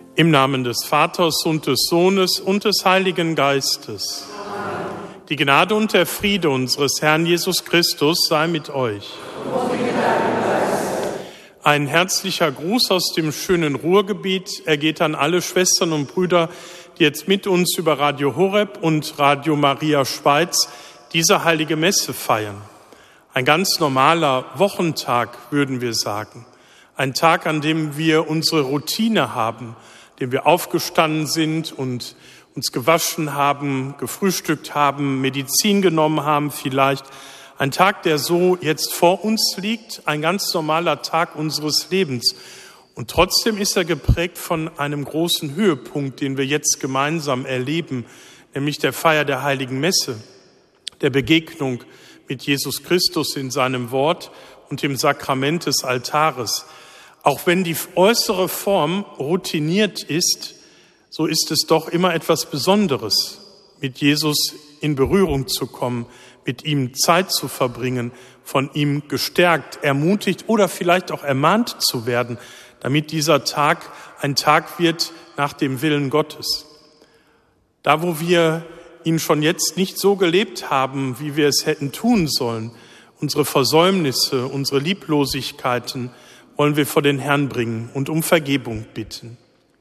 Im Namen des Vaters und des Sohnes und des Heiligen Geistes. Amen. Die Gnade und der Friede unseres Herrn Jesus Christus sei mit euch. Ein herzlicher Gruß aus dem schönen Ruhrgebiet. Er geht an alle Schwestern und Brüder, die jetzt mit uns über Radio Horeb und Radio Maria Schweiz diese heilige Messe feiern. Ein ganz normaler Wochentag, würden wir sagen. Ein Tag, an dem wir unsere Routine haben, dem wir aufgestanden sind und uns gewaschen haben, gefrühstückt haben, Medizin genommen haben vielleicht. Ein Tag, der so jetzt vor uns liegt, ein ganz normaler Tag unseres Lebens. Und trotzdem ist er geprägt von einem großen Höhepunkt, den wir jetzt gemeinsam erleben, nämlich der Feier der Heiligen Messe, der Begegnung mit Jesus Christus in seinem Wort und dem Sakrament des Altares. Auch wenn die äußere Form routiniert ist, so ist es doch immer etwas Besonderes, mit Jesus in Berührung zu kommen, mit ihm Zeit zu verbringen, von ihm gestärkt, ermutigt oder vielleicht auch ermahnt zu werden, damit dieser Tag ein Tag wird nach dem Willen Gottes. Da, wo wir ihn schon jetzt nicht so gelebt haben, wie wir es hätten tun sollen, unsere Versäumnisse, unsere Lieblosigkeiten, wollen wir vor den Herrn bringen und um Vergebung bitten.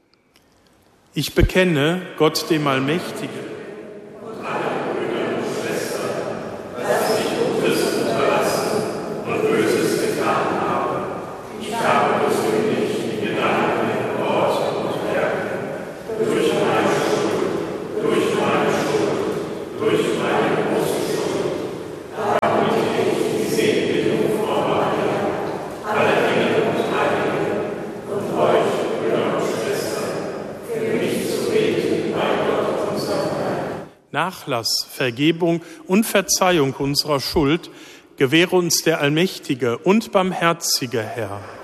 Ich bekenne Gott dem Allmächtigen und alle Brüder und Schwestern, dass ich Gutes unterlassen und Böses getan habe. Ich habe gesündigt in Gedanken, in Wort und Werken, durch meine Schuld, durch meine große Schuld. Darum bitte ich die Segnung von Maria, alle Engel und Heiligen und euch, Brüder und Schwestern, für mich zu beten bei Gott unserem Herrn. Nachlass, Vergebung und Verzeihung unserer Schuld gewähre uns der allmächtige und barmherzige Herr.